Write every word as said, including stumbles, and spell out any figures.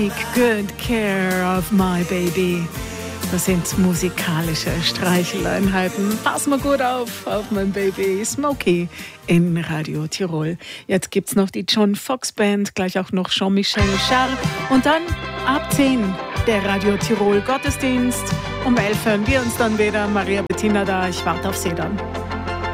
Good Care of My Baby. Das sind musikalische Streicheleinheiten. Pass mal gut auf, auf mein Baby Smokey in Radio Tirol. Jetzt gibt's noch die John Fox Band, gleich auch noch Jean-Michel Jarre. Und dann ab zehn der Radio Tirol Gottesdienst. Um elf hören wir uns dann wieder. Maria Bettina da, ich warte auf Sie dann.